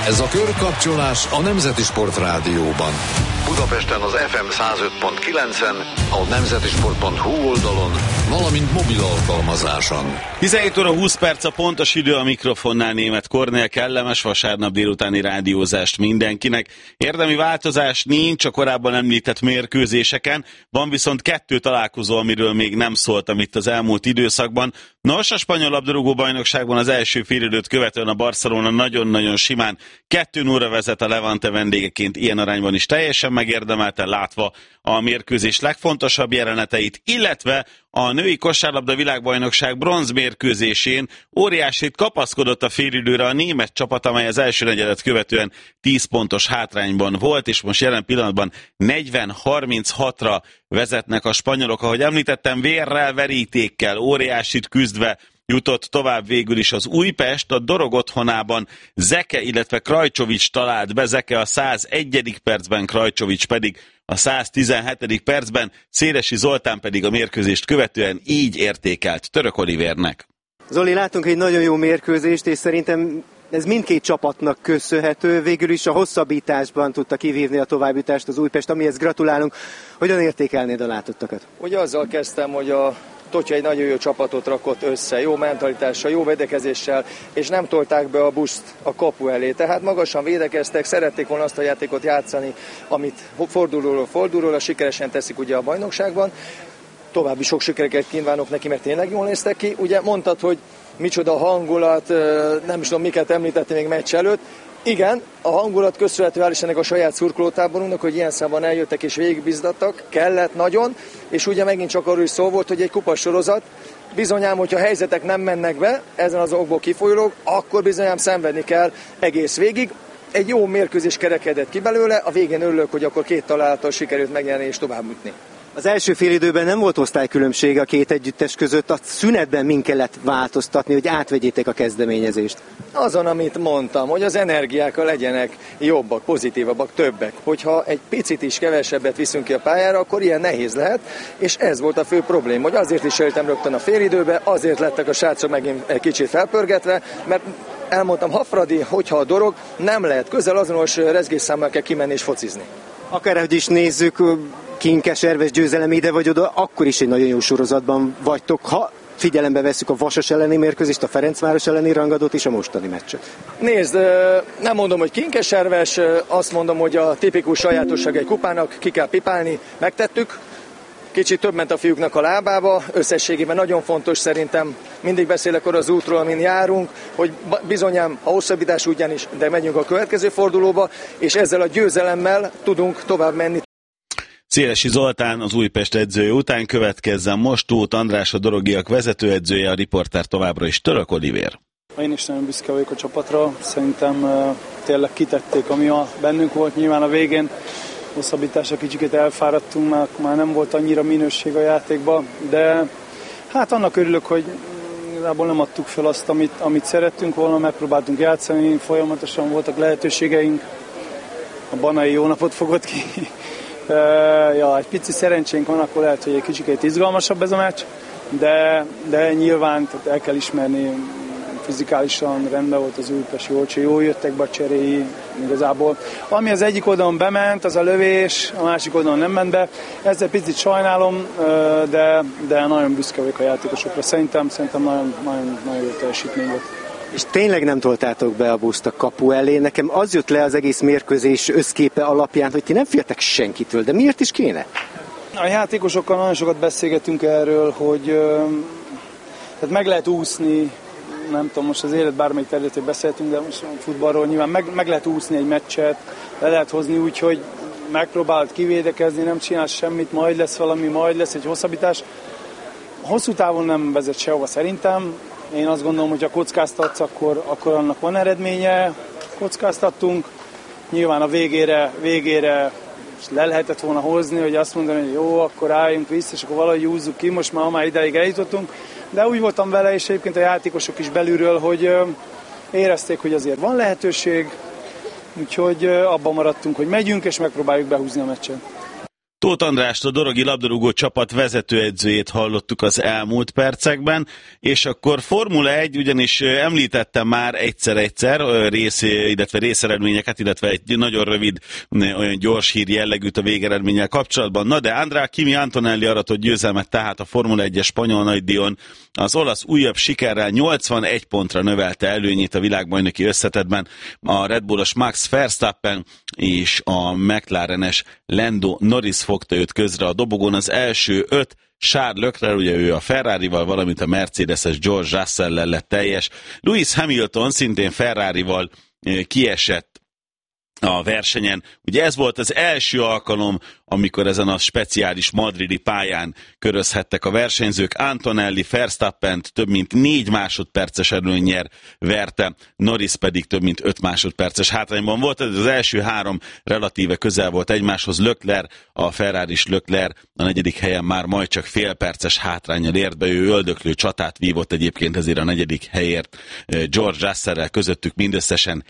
Ez a Körkapcsolás a Nemzeti Sport Rádióban. Budapesten az FM 105.9-en, a nemzetisport.hu oldalon, valamint mobil alkalmazáson. 17 óra 20 perc a pontos idő, a mikrofonnál Németh Kornél. Kellemes vasárnap délutáni rádiózást mindenkinek. Érdemi változás nincs a korábban említett mérkőzéseken, van viszont 2 találkozó, amiről még nem szóltam itt az elmúlt időszakban. Nos, a spanyol labdarúgó bajnokságban az első félidőt követően a Barcelona nagyon-nagyon simán 2-0-ra vezet a Levante vendégeként, ilyen arányban is teljesen megérdemelten, látva a mérkőzés legfontosabb jeleneteit, illetve a női kosárlabda világbajnokság bronzmérkőzésén óriásit kapaszkodott a félidőre a német csapat, amely az első negyedet követően 10 pontos hátrányban volt, és most jelen pillanatban 40-36-ra vezetnek a spanyolok. Ahogy említettem, vérrel, verítékkel, óriásit küzdve jutott tovább végül is az Újpest. A Dorog otthonában Zeke, illetve Krajcsovics talált be, Zeke a 101. percben, Krajcsovics pedig a 117. percben, Szélesi Zoltán pedig a mérkőzést követően így értékelt Török Olivernek. Zoli, látunk egy nagyon jó mérkőzést, és szerintem ez mindkét csapatnak köszönhető. Végül is a hosszabbításban tudta kivívni a továbbjutást az Újpest, amihez gratulálunk. Hogyan értékelnéd a látottakat? Ugye azzal kezdtem, hogy a Totya egy nagyon jó csapatot rakott össze, jó mentalitással, jó védekezéssel, és nem tolták be a buszt a kapu elé. Tehát magasan védekeztek, szerették volna azt a játékot játszani, amit fordulóról sikeresen teszik ugye a bajnokságban. További sok sikereket kívánok neki, mert tényleg jól néztek ki. Ugye mondtad, hogy micsoda hangulat, nem is tudom miket említettem még meccs előtt. Igen, a hangulat köszönhető hál' Istennek a saját szurkolótáborunknak, hogy ilyen számban eljöttek és végigbizdattak, kellett nagyon, és ugye megint csak arról is szó volt, hogy egy kupasorozat, bizonyám, hogyha helyzetek nem mennek be, ezen az okból kifolyólag, akkor bizonyám szenvedni kell egész végig. Egy jó mérkőzés kerekedett ki belőle, a végén örülök, hogy akkor 2 találattal sikerült megnyerni és tovább jutni. Az első félidőben nem volt osztálykülönbség a két együttes között, a szünetben min kellett változtatni, hogy átvegyétek a kezdeményezést? Azon, amit mondtam, hogy az energiák legyenek jobbak, pozitívabbak, többek. Hogyha egy picit is kevesebbet viszünk ki a pályára, akkor ilyen nehéz lehet, és ez volt a fő probléma, hogy azért is éltem rögtön a félidőbe, azért lettek a srácok megint egy kicsit felpörgetve, mert elmondtam, Hafradi, hogyha a Dorog, nem lehet közel azonos rezgésszámmal kell kimenni és focizni. Akárhogy is nézzük, Kinkeserves győzelem ide vagy oda, akkor is egy nagyon jó sorozatban vagytok, ha figyelembe vesszük a Vasas elleni mérkőzést, a Ferencváros elleni rangadót és a mostani meccset. Nézd, nem mondom, hogy Kinkeserves, azt mondom, hogy a tipikus sajátosság egy kupának, ki kell pipálni, megtettük. Kicsit több ment a fiúknak a lábába, összességében nagyon fontos szerintem, mindig beszélek arra az útról, amin járunk, hogy bizonyám a hosszabbítás ugyanis, de megyünk a következő fordulóba, és ezzel a győzelemmel tudunk tovább menni. Szélesi Zoltán az Újpest edzője után, következzen most Tóth András, a Dorogiak vezetőedzője, a riporter továbbra is Török Oliver. Én is nagyon büszke vagyok a csapatra, szerintem tényleg kitették, ami bennünk volt, nyilván a végén hosszabbításra kicsit elfáradtunk, mert már nem volt annyira minőség a játékban, de hát annak örülök, hogy igazából nem adtuk fel azt, amit szerettünk volna, megpróbáltunk játszani, folyamatosan voltak lehetőségeink, a Banai jó napot fogott ki. Egy pici szerencsénk van, akkor lehet, hogy egy kicsit izgalmasabb ez a meccs, de nyilván el kell ismerni, fizikálisan rendben volt az Újpest, jól jöttek be a cseréi igazából. Ami az egyik oldalon bement, az a lövés, a másik oldalon nem ment be. Ezzel picit sajnálom, de nagyon büszke vagyok a játékosokra. Szerintem nagyon jó teljesítmény volt. És tényleg nem toltátok be a buszt a kapu elé. Nekem az jött le az egész mérkőzés összképe alapján, hogy ti nem féltek senkitől, de miért is kéne? A játékosokkal nagyon sokat beszélgetünk erről, hogy tehát meg lehet úszni, nem tudom, most az élet bármelyik területén beszéltünk, de most a futballról nyilván meg lehet úszni egy meccset, le lehet hozni úgy, hogy megpróbált kivédekezni, nem csinálsz semmit, majd lesz valami, majd lesz egy hosszabbítás. Hosszú távon nem vezet sehova szerintem. Én azt gondolom, hogy ha kockáztatsz, akkor annak van eredménye. Kockáztattunk. Nyilván a végére le lehetett volna hozni, hogy azt mondani, hogy jó, akkor álljunk vissza, és akkor valahogy húzzuk ki, most már ideig eljutottunk. De úgy voltam vele, és egyébként a játékosok is belülről, hogy érezték, hogy azért van lehetőség, úgyhogy abban maradtunk, hogy megyünk, és megpróbáljuk behúzni a meccset. Tóth Andrást, a dorogi labdarúgó csapat vezetőedzőjét hallottuk az elmúlt percekben, és akkor Formula 1, ugyanis említettem már egyszer-egyszer illetve részeredményeket, illetve egy nagyon rövid, olyan gyors hír jellegűt a végeredménnyel kapcsolatban. Na de Andrea Kimi Antonelli aratott győzelmet tehát a Formula 1-es spanyol nagydíjon. Az olasz újabb sikerrel 81 pontra növelte előnyét a világbajnoki összetettben. A Red Bullos Max Verstappen és a McLarenes Lando Norris fogta őt közre a dobogón. Az első 5 Charles Leclerc, ugye ő a Ferrarival, valamint a Mercedes-es George Russell-lel lett teljes. Lewis Hamilton szintén Ferrarival kiesett a versenyen. Ugye ez volt az első alkalom, amikor ezen a speciális madridi pályán körözhettek a versenyzők. Antonelli Verstappent több mint 4 másodperces előnnyel verte, Norris pedig több mint 5 másodperces hátrányban volt. Ez az első 3 relatíve közel volt egymáshoz. Leclerc, a Ferraris Leclerc a 4. helyen már majd csak fél perces hátránnyal ért be. Ő öldöklő csatát vívott egyébként ezért a 4. helyért George Russell-rel, közöttük mindösszesen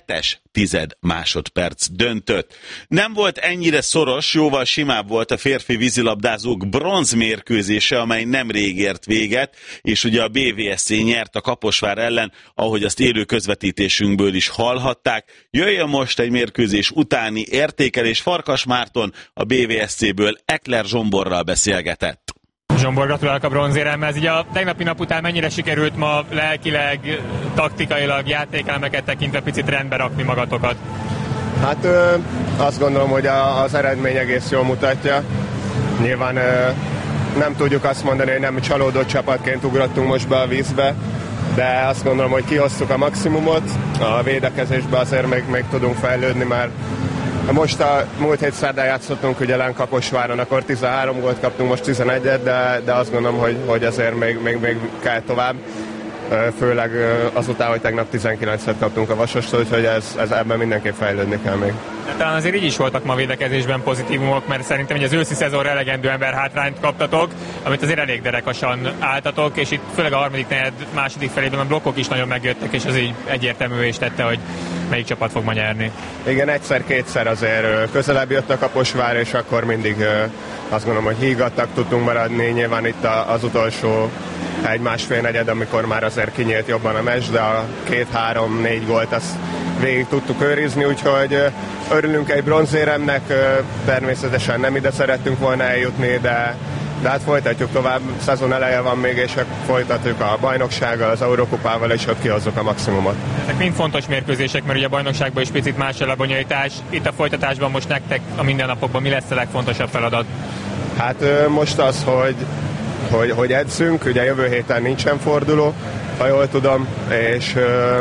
0,7 másodperc döntött. Nem volt ennyire szoros, jóval simább volt a férfi vízilabdázók bronzmérkőzése, amely nemrég ért véget, és ugye a BVSC nyert a Kaposvár ellen, ahogy azt élő közvetítésünkből is hallhatták. Jöjjön most egy mérkőzés utáni értékelés. Farkas Márton a BVSC-ből Ekler Zsomborral beszélgetett. Zsombor, gratulálok a bronzéremhez. Így a tegnapi nap után mennyire sikerült ma lelkileg, taktikailag, játékelemeket tekintve picit rendbe rakni magatokat? Hát azt gondolom, hogy az eredmény egész jól mutatja. Nyilván nem tudjuk azt mondani, hogy nem csalódott csapatként ugrottunk most be a vízbe, de azt gondolom, hogy kihoztuk a maximumot. A védekezésben azért még tudunk fejlődni, mert most a múlt hét szerdán játszottunk ugye Kaposváron, akkor 13 gólt kaptunk, most 11-et, de azt gondolom, hogy azért még kell tovább. Főleg azután, hogy tegnap 19-et kaptunk a Vasostól, úgyhogy ebben mindenképp fejlődni kell még. De talán azért így is voltak ma védekezésben pozitívumok, mert szerintem hogy az őszi szezonra elegendő ember hátrányt kaptatok, amit azért elég derekasan álltatok, és itt főleg a harmadik negyed második felében a blokkok is nagyon megjöttek, és az így egyértelművé is tette, hogy melyik csapat fog ma nyerni. Igen, egyszer-kétszer azért közelebb jött a Kaposvár, és akkor mindig azt gondolom, hogy hígattak tudtunk maradni. Nyilván itt az utolsó 1-1,5 negyed, amikor már azért kinyílt jobban a meccs, de a 2-3-4 gólt azt végig tudtuk őrizni, úgyhogy örülünk egy bronzéremnek, természetesen nem ide szerettünk volna eljutni, de hát folytatjuk tovább, szezon eleje van még, és folytatjuk a bajnoksággal, az Eurókupával, és ott kihozzuk a maximumot. Ezek mind fontos mérkőzések, mert ugye a bajnokságban is picit más a lebonyolítás. Itt a folytatásban most nektek a mindennapokban mi lesz a legfontosabb feladat? Hát most az, hogy edzünk, ugye jövő héten nincsen forduló, ha jól tudom, és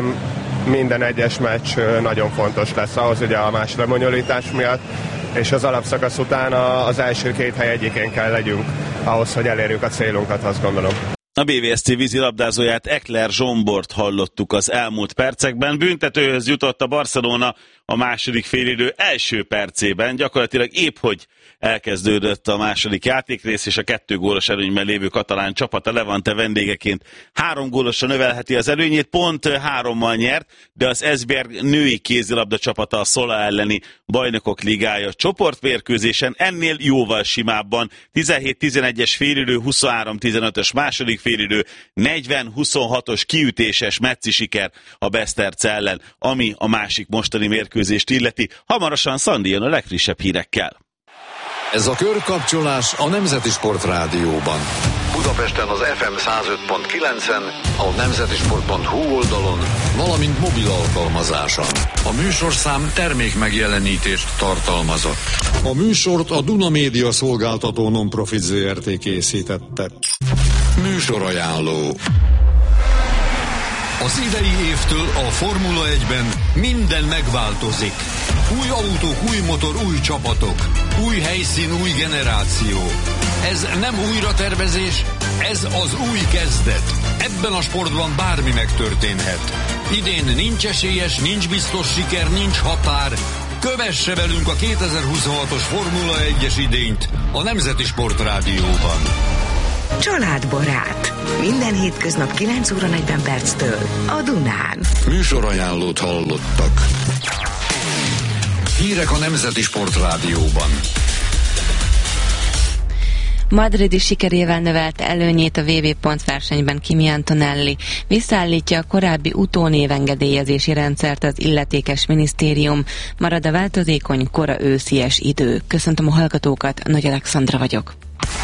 minden egyes meccs nagyon fontos lesz ahhoz, ugye a más lebonyolítás miatt, és az alapszakasz után az első 2 hely egyikén kell legyünk ahhoz, hogy elérjük a célunkat, azt gondolom. A BVSC vízilabdázóját, Ekler Zsombort hallottuk az elmúlt percekben. Büntetőhöz jutott a Barcelona a második félidő első percében. Gyakorlatilag épp hogy elkezdődött a második játékrész, és a 2 gólos előnyben lévő katalán csapat a Levante vendégeként 3 gólosra növelheti az előnyét, pont 3-mal nyert, de az Esbjerg női kézilabda csapata a Szola elleni Bajnokok Ligája csoportmérkőzésen ennél jóval simábban. 17-11-es félidő, 23-15-ös második félidő, 40-26-os kiütéses mecci siker a Beszterce ellen, ami a másik mostani mérkőzést illeti. Hamarosan Szandi jön a legfrissebb hírekkel. Ez a körkapcsolás a Nemzeti Sport Rádióban. Budapesten az FM 105.9-en, a nemzetisport.hu oldalon, valamint mobil alkalmazáson. A műsorszám termék megjelenítést tartalmazott. A műsort a Duna Média szolgáltató non-profit ZRT készítette. Műsorajánló. Az idei évtől a Formula 1-ben minden megváltozik. Új autók, új motor, új csapatok. Új helyszín, új generáció. Ez nem újratervezés, ez az új kezdet. Ebben a sportban bármi megtörténhet. Idén nincs esélyes, nincs biztos siker, nincs határ. Kövesse velünk a 2026-os Formula 1-es idényt a Nemzeti Sport Rádióban. Családbarát. Minden hétköznap 9 óra 40 perctől a Dunán. Műsorajánlót hallottak. Hírek a Nemzeti Sport Rádióban. Madridi sikerével növelte előnyét a VB pontversenyben Kimi Antonelli. Visszaállítja a korábbi utónévengedélyezési rendszert az illetékes minisztérium. Marad a változékony, kora őszies idő. Köszöntöm a hallgatókat, Nagy Alexandra vagyok.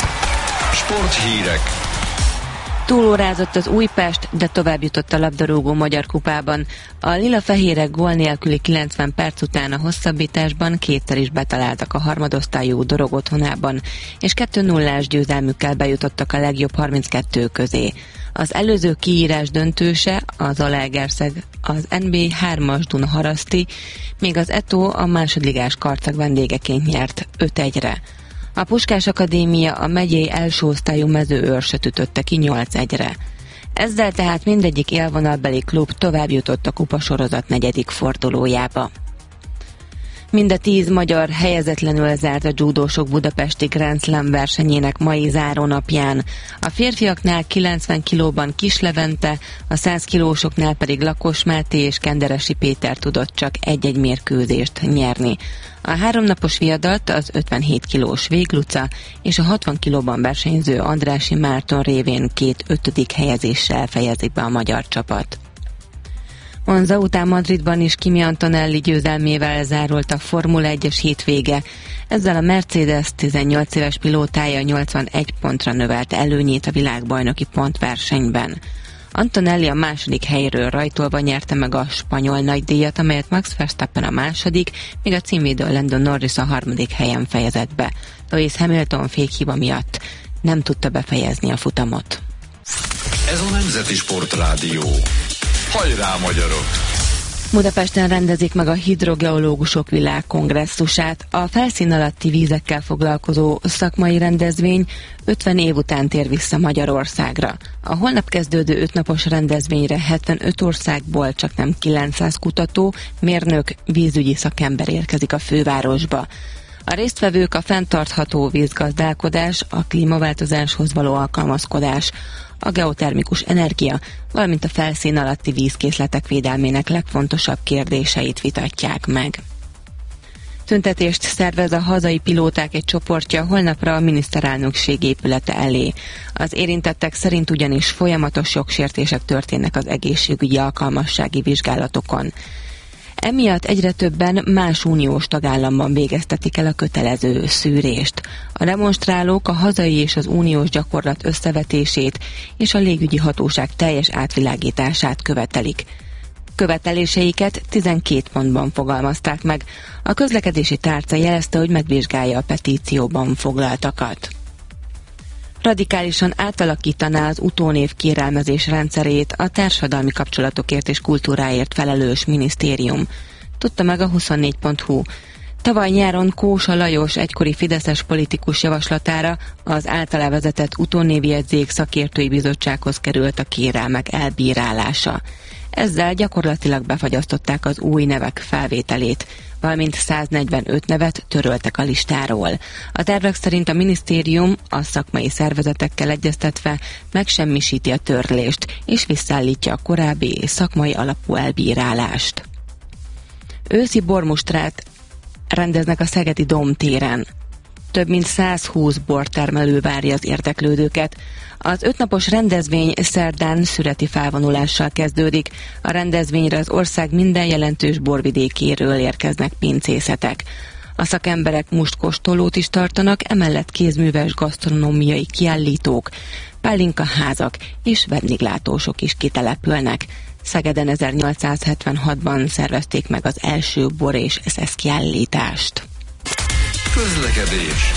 Sporthírek. Túlórázott az Újpest, de tovább jutott a labdarúgó Magyar Kupában. A lila-fehérek gól nélküli 90 perc után a hosszabbításban kétszer is betaláltak a harmadosztályú Dorog otthonában, és 2-0-ás győzelmükkel bejutottak a legjobb 32 közé. Az előző kiírás döntőse, az Zalaegerszeg, az NB 3-as Dunaharaszti, még az Eto a másodligás Karcag vendégeként nyert 5-1-re. A Puskás Akadémia a megyei első osztályú Mezőőrsöt ütötte ki 8-1-re. Ezzel tehát mindegyik élvonalbeli klub tovább jutott a kupasorozat negyedik fordulójába. Mind a 10 magyar helyezetlenül zárt a judósok budapesti Grand Slam versenyének mai zárónapján. A férfiaknál 90 kilóban Kis Levente, a 100 kilósoknál pedig Lakos Máté és Kenderesi Péter tudott csak egy-egy mérkőzést nyerni. A 3 napos viadat az 57 kilós Vég Luca és a 60 kilóban versenyző Andrássy Márton révén 2 5. helyezéssel fejezik be a magyar csapat. Monza után Madridban is Kimi Antonelli győzelmével zárult a Formula 1-es hétvége. Ezzel a Mercedes 18 éves pilótája 81 pontra növelte előnyét a világbajnoki pontversenyben. Antonelli a második helyről rajtolva nyerte meg a spanyol nagydíjat, amelyet Max Verstappen a második, míg a címvédő Lando Norris a harmadik helyen fejezett be. Lewis Hamilton fékhiba miatt nem tudta befejezni a futamot. Ez a Nemzeti Sportrádió. Hajrá, magyarok! Budapesten rendezik meg a hidrogeológusok világkongresszusát. A felszín alatti vízekkel foglalkozó szakmai rendezvény 50 év után tér vissza Magyarországra. A holnap kezdődő 5 napos rendezvényre 75 országból csaknem 900 kutató, mérnök, vízügyi szakember érkezik a fővárosba. A résztvevők a fenntartható vízgazdálkodás, a klímaváltozáshoz való alkalmazkodás, a geotermikus energia, valamint a felszín alatti vízkészletek védelmének legfontosabb kérdéseit vitatják meg. Tüntetést szervez a hazai pilóták egy csoportja holnapra a miniszterelnökség épülete elé. Az érintettek szerint ugyanis folyamatos jogsértések történnek az egészségügyi alkalmassági vizsgálatokon. Emiatt egyre többen más uniós tagállamban végeztetik el a kötelező szűrést. A demonstrálók a hazai és az uniós gyakorlat összevetését és a légügyi hatóság teljes átvilágítását követelik. Követeléseiket 12 pontban fogalmazták meg. A közlekedési tárca jelezte, hogy megvizsgálja a petícióban foglaltakat. Radikálisan átalakítaná az utónév kérelmezés rendszerét a társadalmi kapcsolatokért és kultúráért felelős minisztérium. Tudta meg a 24.hu. Tavaly nyáron Kósa Lajos egykori fideszes politikus javaslatára az általa vezetett utónévjegyzék szakértői bizottsághoz került a kérelmek elbírálása. Ezzel gyakorlatilag befagyasztották az új nevek felvételét, valamint 145 nevet töröltek a listáról. A tervek szerint a minisztérium a szakmai szervezetekkel egyeztetve megsemmisíti a törlést, és visszaállítja a korábbi szakmai alapú elbírálást. Őszi bormustrát rendeznek a Szegedi Dómtéren. Több mint 120 bortermelő várja az érdeklődőket. Az 5 napos rendezvény szerdán szüreti felvonulással kezdődik. A rendezvényre az ország minden jelentős borvidékéről érkeznek pincészetek. A szakemberek mustkóstolót is tartanak, emellett kézműves gasztronómiai kiállítók, pálinkaházak és vendéglátósok is kitelepülnek. Szegeden 1876-ban szervezték meg az első bor és szesz kiállítást. Közlekedés.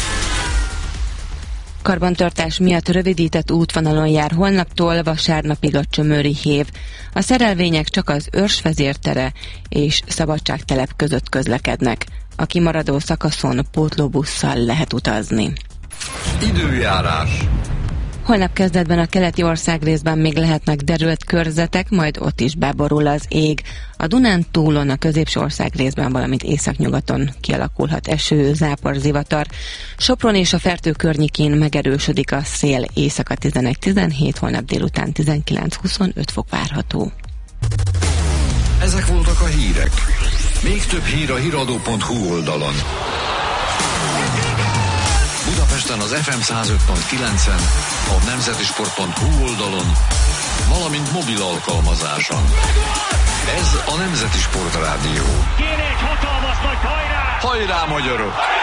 Karbantartás miatt rövidített útvonalon jár holnaptól vasárnapig a Csömöri hév. A szerelvények csak az Őrs vezértere és Szabadságtelep között közlekednek. A kimaradó szakaszon pótlóbusszal lehet utazni. Időjárás. Holnap kezdetben a keleti országrészben még lehetnek derült körzetek, majd ott is beborul az ég. A Dunántúlon, a középső országrészben, valamint északnyugaton kialakulhat eső, zápor, zivatar. Sopron és a Fertő környékén megerősödik a szél, éjszaka 11-17, holnap délután 19-25 fok várható. Ezek voltak a hírek. Még több hír a hiradó.hu oldalon. Budapesten az FM 105.9-en, a nemzetisport.hu oldalon, valamint mobil alkalmazáson. Ez a Nemzeti Sport Rádió. Kéne egy hatalmas nagy hajrá! Hajrá, magyarok!